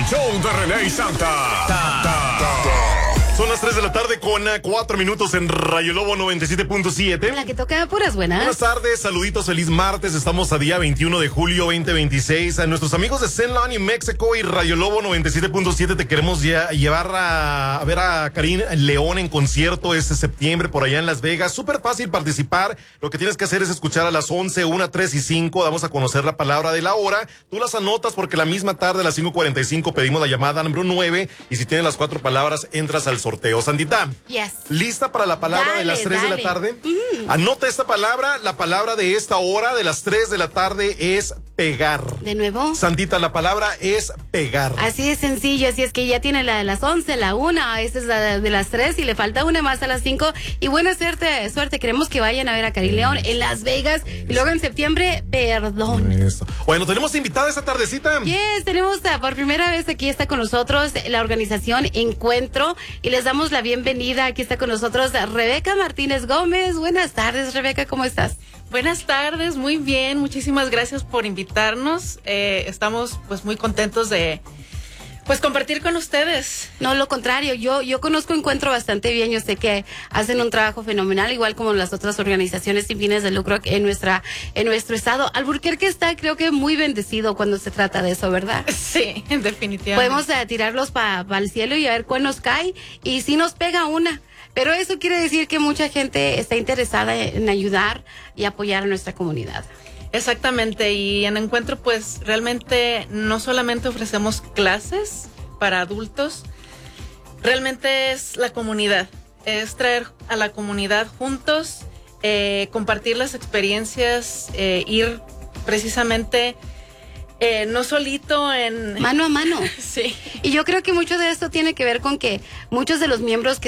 El show de René y Santa. Son las 3 de la tarde con 4 minutos en Rayo Lobo 97.7. La que toca puras buenas. Buenas tardes, saluditos, feliz martes. Estamos a día 21 de julio 2026. A nuestros amigos de Zenlan y México y Rayo Lobo 97.7 te queremos llevar a ver a Karim León en concierto este septiembre por allá en Las Vegas. Súper fácil participar. Lo que tienes que hacer es escuchar a las 11, 1, 3 y 5. Vamos a conocer la palabra de la hora. Tú las anotas porque la misma tarde a las 5:45 pedimos la llamada número 9 y si tienes las 4 palabras entras al sorteo. Sandita, yes. ¿Lista para la palabra de las 3 de la tarde? Anota esta palabra. La palabra de esta hora de las 3 de la tarde es pegar. ¿De nuevo? Sandita, la palabra es pegar. Así de sencillo, así es que ya tiene la de las 11, la 1, esta es la de las 3 y le falta una más a las 5. Y buena suerte, queremos que vayan a ver a Karim León en Las Vegas y luego en septiembre, perdón. Eso. Bueno, tenemos invitada esta tardecita. Yes, tenemos por primera vez aquí está con nosotros la organización Encuentro y les damos la bienvenida. Aquí está con nosotros Rebeca Martínez Gómez. Buenas tardes, Rebeca, ¿cómo estás? Buenas tardes, muy bien, muchísimas gracias por invitarnos. Estamos pues muy contentos de pues compartir con ustedes. No, lo contrario, yo conozco Encuentro bastante bien, yo sé que hacen un trabajo fenomenal, igual como las otras organizaciones sin fines de lucro en nuestro estado. Albuquerque está, creo que muy bendecido cuando se trata de eso, ¿verdad? Sí, definitivamente. Podemos tirarlos para el cielo y a ver cuál nos cae, y si nos pega una. Pero eso quiere decir que mucha gente está interesada en ayudar y apoyar a nuestra comunidad. Exactamente, y en Encuentro pues realmente no solamente ofrecemos clases para adultos, realmente es la comunidad, es traer a la comunidad juntos, compartir las experiencias, ir precisamente no solito en... Mano a mano. Sí. Y yo creo que mucho de esto tiene que ver con que muchos de los miembros que